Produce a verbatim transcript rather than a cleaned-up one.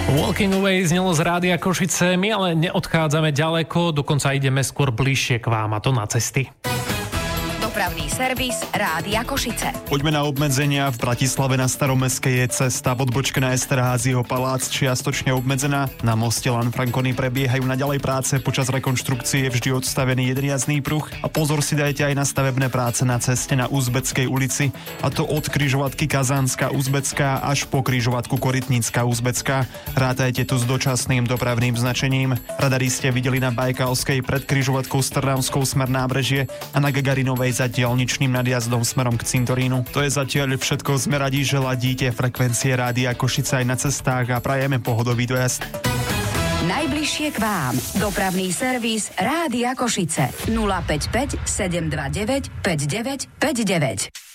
Walking Away znelo z Rádia Košice, my ale neodchádzame ďaleko, dokonca ideme skôr bližšie k vám, a to na cesty. Dopravný servis Rádia Košice. Poďme na obmedzenia. V Bratislave na Staromestskej je cesta v odbočke na Esterházieho palác čiastočne obmedzená. Na moste Lanfranconi prebiehajú naďalej práce, počas rekonštrukcie je vždy odstavený jeden jazdný pruh a pozor si dajte aj na stavebné práce na ceste na Uzbeckej ulici, a to od križovatky Kazánska Uzbecká až po križovatku Korytnícka Uzbecká. Rátajte tu s dočasným dopravným značením. Radari ste videli na Bajkalskej pred križovatkou s Trnavskou smer Nábrežie a na Gagarinovej za diaľničným nadjazdom smerom k cintorínu. To je zatiaľ všetko. Sme radi, že ladíte frekvencie Rádia Košice aj na cestách a prajeme pohodový dojazd. Najbližšie k vám. Dopravný servis Rádia Košice. nula päť päť sedem dva deväť päť deväť päť deväť.